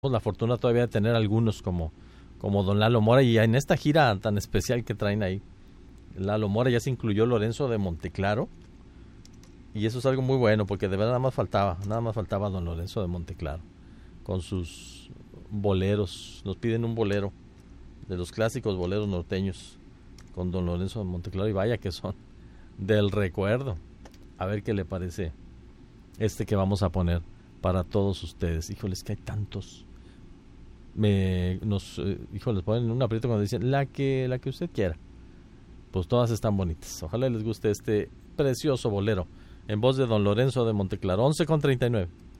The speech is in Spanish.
la fortuna todavía de tener algunos como don Lalo Mora, y en esta gira tan especial que traen ahí, Lalo Mora, ya se incluyó Lorenzo de Monteclaro, y eso es algo muy bueno, porque de verdad nada más faltaba don Lorenzo de Monteclaro, con sus boleros. Nos piden un bolero, de los clásicos boleros norteños, con don Lorenzo de Monteclaro, y vaya que son del recuerdo. A ver qué le parece este que vamos a poner para todos ustedes. Híjoles, que hay tantos. Híjoles, ponen un aprieto cuando dicen la que usted quiera. Pues todas están bonitas. Ojalá les guste este precioso bolero en voz de don Lorenzo de Monteclaro. 11:39.